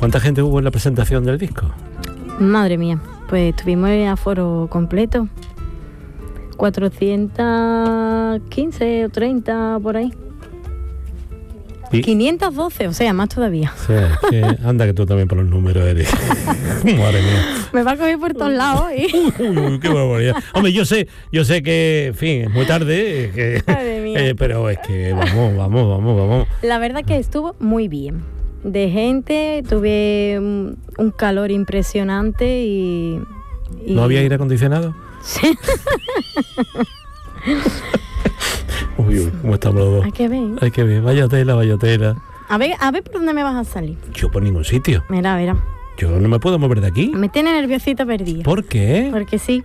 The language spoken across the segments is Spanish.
¿Cuánta gente hubo en la presentación del disco? Madre mía, pues tuvimos el aforo completo. 415 o 30 por ahí. ¿Y? 512, o sea, más todavía. Sí, que anda que tú también por los números eres. Madre mía. Me va a coger por todos lados, ¿eh? Uy, qué barbaridad. Hombre, yo sé que, en fin, es muy tarde, Madre mía. pero es que vamos. La verdad que estuvo muy bien. De gente, tuve un calor impresionante y... ¿No había aire acondicionado? Sí. Uy, ¿cómo estamos los dos? Hay que ver. Hay que ver, vaya tela. A ver por dónde me vas a salir. Yo por ningún sitio. Mira. Yo no me puedo mover de aquí. Me tiene nerviosita perdida. ¿Por qué? Porque sí.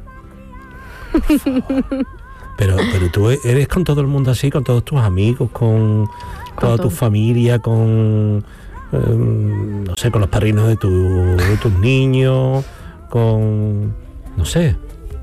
Pero tú eres con todo el mundo así, con todos tus amigos, con toda tu familia, con... no sé, con los padrinos de tus niños, con... no sé.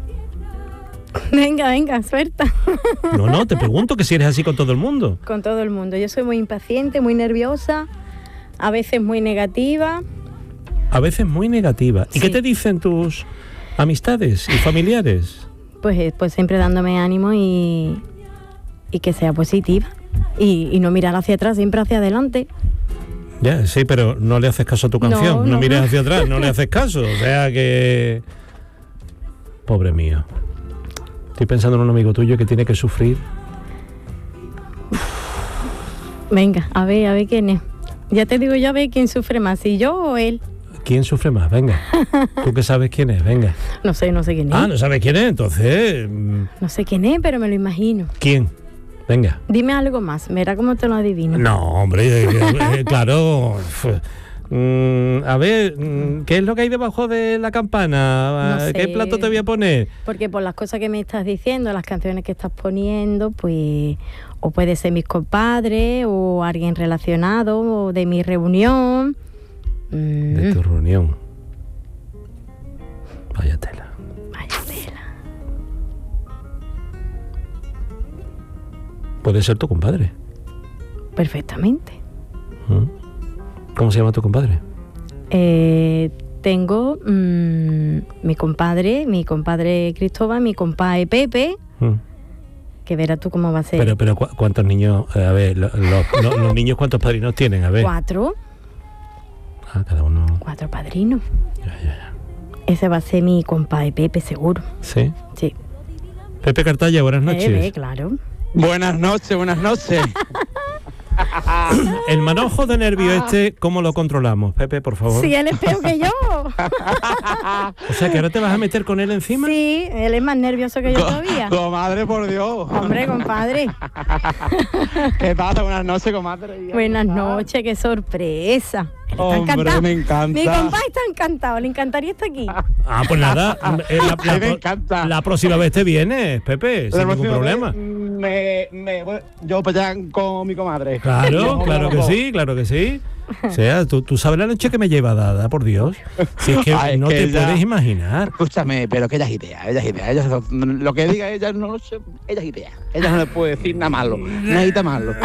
Venga, suelta. No, te pregunto que si eres así con todo el mundo. Con todo el mundo. Yo soy muy impaciente, muy nerviosa, a veces muy negativa. A veces muy negativa. ¿Y Sí. qué te dicen tus amistades y familiares? Pues siempre dándome ánimo y que sea positiva. Y no mirar hacia atrás, siempre hacia adelante. Ya, sí, pero no le haces caso a tu canción. No mires hacia atrás, no le haces caso. O sea que... Pobre mío. Estoy pensando en un amigo tuyo que tiene que sufrir. Venga, a ver quién es. Ya te digo yo, a ver quién sufre más, si yo o él. ¿Quién sufre más? Venga. ¿Tú que sabes quién es? Venga. No sé quién es. Ah, ¿no sabes quién es? Entonces... No sé quién es, pero me lo imagino. ¿Quién? Venga. Dime algo más, verá cómo te lo adivino. No, hombre, claro. A ver, ¿qué es lo que hay debajo de la campana? No sé. ¿Qué plato te voy a poner? Porque por las cosas que me estás diciendo, las canciones que estás poniendo, pues o puede ser mis compadres o alguien relacionado o de mi reunión. De tu reunión. Vaya tela. Puede ser tu compadre. Perfectamente. ¿Cómo se llama tu compadre? Tengo mi compadre Cristóbal, mi compadre Pepe, que verás tú cómo va a ser. Pero ¿cuántos niños? A ver, los niños, ¿cuántos padrinos tienen? A ver. 4. Ah, cada uno. 4 padrinos. Ya. Ese va a ser mi compadre Pepe, seguro. ¿Sí? Sí. Pepe Cartalla, buenas noches. Claro. Buenas noches. El manojo de nervio ¿cómo lo controlamos? Pepe, por favor. Sí, él es peor que yo. O sea, que ahora te vas a meter con él encima. Sí, él es más nervioso que yo todavía. Comadre, por Dios. Hombre, compadre. ¿Qué pasa? Buenas noches, comadre. Buenas noches, qué sorpresa. Él está Hombre, encantado. me encanta. Mi compadre está encantado, le encantaría estar aquí. Ah, pues nada. Me encanta. La próxima vez te vienes, Pepe, sin ningún problema. Yo para allá con mi comadre. Claro que sí. O sea, tú sabes la noche que me lleva dada, por Dios. Si es que Ay, no que te ella- puedes imaginar. Escúchame, pero que ella es idea. Lo que diga ella no lo sé, ella es idea. Ella no le puede decir nada malo, nada malo.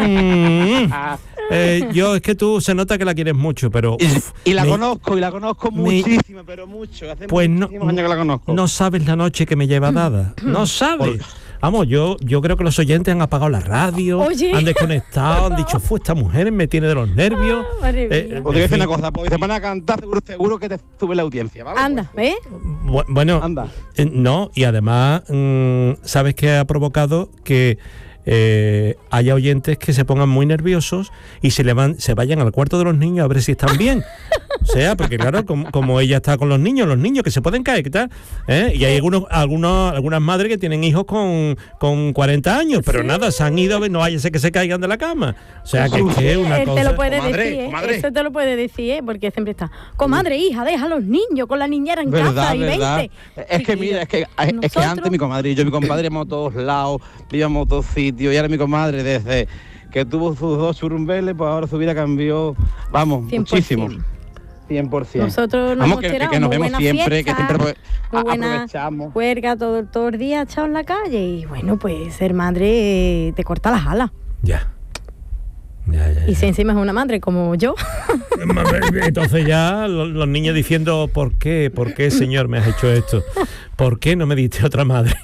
Yo es que tú se nota que la quieres mucho, pero Y la conozco muchísimo, pero mucho. Hace pues muchísimos años que la conozco. no sabes la noche que me lleva dada. No sabes. Vamos, yo creo que los oyentes han apagado la radio, Oye. han desconectado, han dicho, esta mujer me tiene de los nervios. Madre mía. Os digo una cosa, porque se van a cantar, seguro que te sube la audiencia, ¿vale? Anda, ¿ves? Bueno, Anda. No, y además, ¿sabes qué ha provocado? Que haya oyentes que se pongan muy nerviosos y se vayan al cuarto de los niños a ver si están bien. O sea, porque claro, como ella está con los niños que se pueden caer, ¿qué tal? Y hay algunas madres que tienen hijos con 40 años, pero nada, se han ido a ver, no vaya a ser que se caigan de la cama. O sea, que es una Él cosa... te lo puede Comadre, decir, ¿eh? comadre. Eso te lo puede decir, ¿eh? Porque siempre está, comadre, hija, deja a los niños con la niñera en casa y vente. Es que mira, es que Nosotros- antes mi comadre y yo, mi compadre íbamos a todos lados, íbamos a todos sitios, y ahora mi comadre desde que tuvo sus 2 churumbeles, pues ahora su vida cambió, vamos, 100%. muchísimo. 100%. Nosotros nos Vamos, hemos que tirado nos muy vemos buena siempre, fiesta, que siempre muy buena aprovechamos. juerga todo el día echado en la calle y bueno, pues ser madre te corta las alas. Ya. Ya. Y si encima es una madre como yo. Entonces ya los niños diciendo, ¿por qué, señor, me has hecho esto? ¿Por qué no me diste otra madre?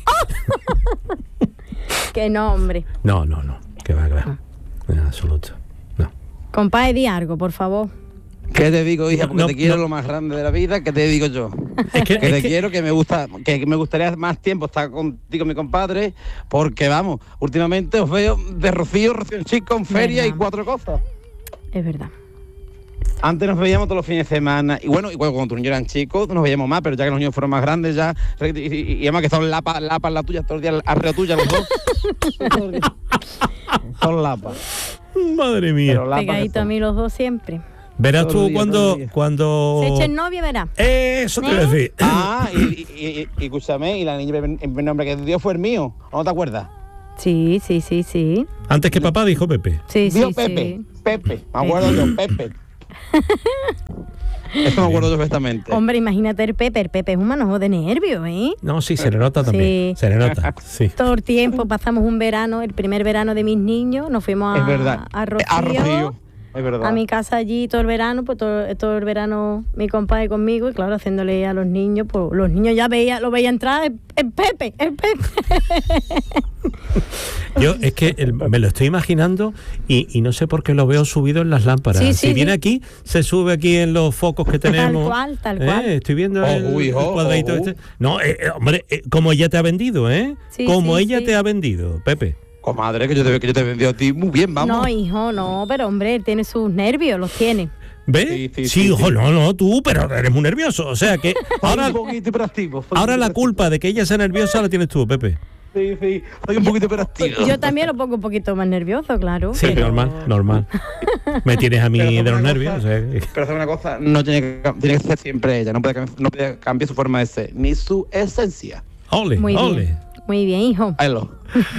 Que no, hombre. No, que va. En absoluto, no. Compadre, di algo, por favor. ¿Qué te digo, hija? Porque No, te quiero no. lo más grande de la vida. ¿Qué te digo yo? Quiero, que me gustaría más tiempo estar contigo, mi compadre, porque vamos, últimamente os veo de Rocío en Chico, en feria y 4 cosas. Es verdad. Antes nos veíamos todos los fines de semana, y bueno, cuando tus niños eran chicos nos veíamos más, pero ya que los niños fueron más grandes ya, y además que son lapas la tuya, todos los días arreo tuya los dos. Son lapas. Madre mía. Pero lapas Pegadito a mí los dos siempre. Verás Todo tú el día, todo el día. cuando... Se echen novio, verá. Eso te voy a decir. y escúchame, y la niña, el nombre que dio fue el mío, ¿no te acuerdas? Sí. Antes que papá dijo Pepe. Sí, Dio sí, Pepe, sí. Pepe, me acuerdo yo, Pepe. Eso me acuerdo yo perfectamente. Hombre, imagínate el Pepe es un manojo de nervios, ¿eh? No, sí, se le nota también. Sí. Se le nota, sí. Todo el tiempo pasamos un verano, el primer verano de mis niños, nos fuimos Es verdad. a Rocío, es verdad. a mi casa allí todo el verano, pues todo el verano mi compadre conmigo, y claro, haciéndole a los niños, pues los niños ya lo veían entrar, el Pepe. Yo es que me lo estoy imaginando y no sé por qué lo veo subido en las lámparas. Sí, si sí, viene sí. aquí, se sube aquí en los focos que tenemos. Tal cual. Estoy viendo el hijo, cuadradito este. No, hombre, como ella te ha vendido, ¿eh? Sí, como sí, ella sí. te ha vendido, Pepe. Comadre, que yo te he vendido a ti muy bien, vamos. No, hijo, no, pero hombre, él tiene sus nervios, los tiene. ¿Ves? Sí, Sí, ojo, no, tú, pero eres muy nervioso. O sea que ahora, Soy un poquito hiperactivo. ahora la culpa de que ella sea nerviosa la tienes tú, Pepe. Sí, soy un poquito hiperactivo. Yo también lo pongo un poquito más nervioso, claro. Sí, pero- normal. Me tienes a mí Pero de los una nervios. cosa- o sea, Pero hacer una cosa, no tiene que ser siempre ella, no puede cambiar su forma de ser, ni su esencia. ole, Muy ole. bien, muy bien, hijo. Hágalo.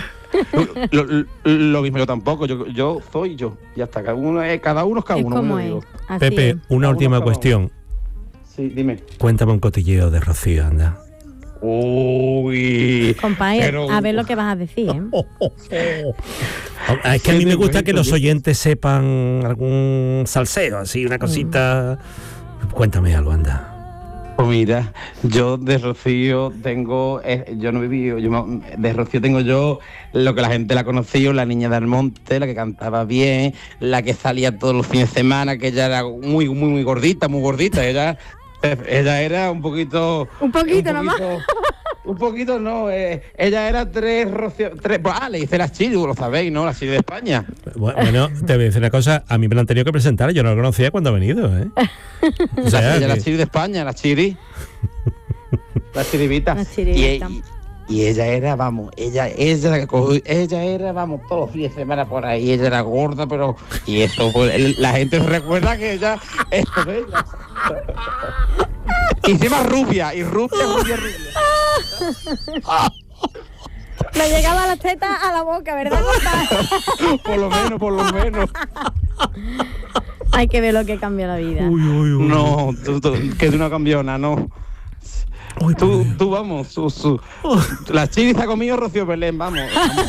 Lo mismo yo tampoco, yo soy yo. Ya está, cada uno es cada uno. Es como como es. digo. Así Pepe, es. una Cada última uno. cuestión. Sí, dime. Cuéntame un cotilleo de Rocío, anda. Uy. Compadre, Pero- a ver lo que vas a decir, ¿eh? Es que a mí Sí, me te gusta cuento, que los yo- oyentes sepan algún salseo, así, una cosita. Cuéntame algo, anda. Pues mira, yo de Rocío tengo, yo no viví, de Rocío tengo yo lo que la gente la conoció, la niña del monte, la que cantaba bien, la que salía todos los fines de semana, que ella era muy gordita, ella era un poquito... Nomás. Un poquito no, ella era tres Rocío, le hice las Chiri, lo sabéis, ¿no? Las Chiri de España. Bueno, te voy a decir una cosa, a mí me la han tenido que presentar, yo no lo conocía cuando ha venido, ¿eh? O sea, Ella, las que- Chiri de España, las Chiri. Las Chiribitas. Las Chiribitas. Y ella era, vamos, ella era, vamos, todos los fines de semana por ahí, ella era gorda, pero... Y eso, pues, la gente se recuerda que ella... Esto es ella. Y encima rubia. Le llegaba la teta a la boca, ¿verdad, compadre? Por lo menos. Hay que ver lo que cambia la vida. Uy. No, que tú no cambiona, no. Uy, Tú vamos, la Chiri está conmigo, Rocío Belén, vamos.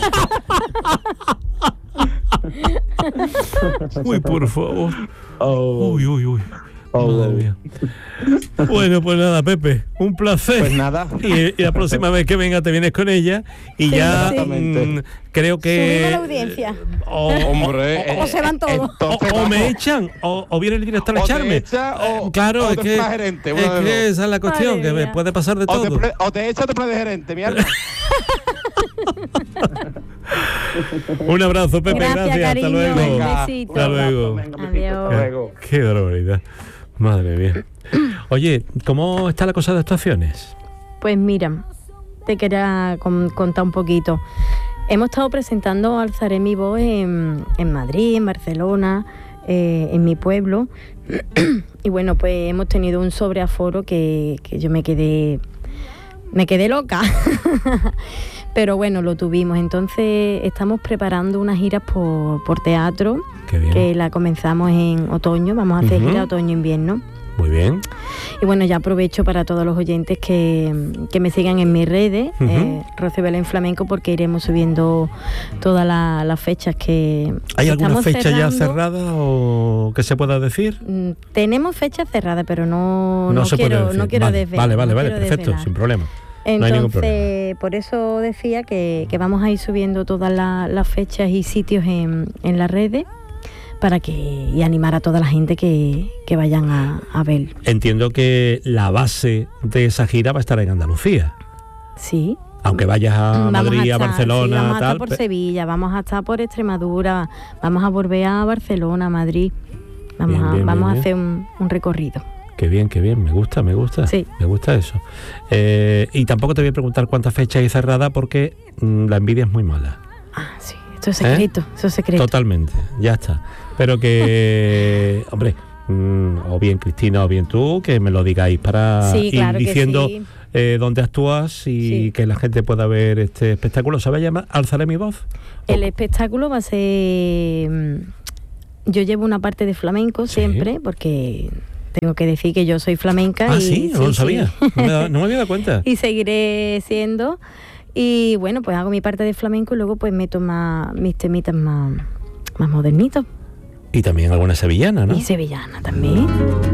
Uy, por favor. Oh. Uy. Oh. Madre mía. Bueno, pues nada, Pepe, un placer. Pues nada. Y la próxima vez que venga te vienes con ella y Sí, ya sí. creo que... Subimos la audiencia. Hombre, O se van todos. entonces, O me vamos. echan, o viene el director a O te echarme. echa, o- claro, o es te que, pasa gerente, una es de dos. que esa es la cuestión, Madre que me mía. puede pasar de O todo. te echa o te pone de gerente, mi alma. Un abrazo, Pepe, Gracias, gracias. cariño. Hasta luego. Venga. besito. Hasta luego. Venga, un besito, Adiós. hasta luego. Qué barbaridad. Madre mía. Oye, ¿cómo está la cosa de actuaciones? Pues mira, te quería contar un poquito. Hemos estado presentando Alzaré mi voz en Madrid, en Barcelona, en mi pueblo. Y bueno, pues hemos tenido un sobreaforo que yo me quedé loca. Pero bueno, lo tuvimos. Entonces estamos preparando unas giras por teatro, Qué bien. que la comenzamos en otoño. Vamos a hacer Ujú. gira otoño-invierno. Muy bien. Y bueno, ya aprovecho para todos los oyentes que me sigan en mis redes, Rocío Belén Flamenco, porque iremos subiendo todas las fechas que ¿Hay alguna estamos fecha cerrando. ya cerrada o que se pueda decir? Tenemos fechas cerradas, pero no se puede quiero, decir. no quiero desvelar. Vale, no quiero perfecto, desvelar. sin problema. No hay ningún problema. Entonces, por eso decía que vamos a ir subiendo todas las fechas y sitios en las redes y animar a toda la gente que vayan a ver. Entiendo que la base de esa gira va a estar en Andalucía. Sí. Aunque vayas a Madrid, a Barcelona, sí, vamos a tal. estar por Sevilla, vamos a estar por Extremadura, vamos a volver a Barcelona, a Madrid. Vamos a hacer un recorrido. Qué bien, me gusta. Sí. Me gusta eso. Y tampoco te voy a preguntar cuántas fechas hay cerradas porque la envidia es muy mala. Ah, sí, esto es secreto, eso es secreto. Totalmente, ya está. Pero que, hombre, o bien Cristina o bien tú, que me lo digáis para Sí, claro ir diciendo que sí. dónde actúas y que la gente pueda ver este espectáculo. ¿Se va a llamar Alzaré mi voz? El espectáculo va a ser... Yo llevo una parte de flamenco siempre, porque tengo que decir que yo soy flamenca. Ah, y, sí, no lo sabía. No me había dado cuenta. Y seguiré siendo. Y bueno, pues hago mi parte de flamenco y luego pues meto mis temitas más modernitos. Y también alguna sevillana, ¿no? Y sevillana también.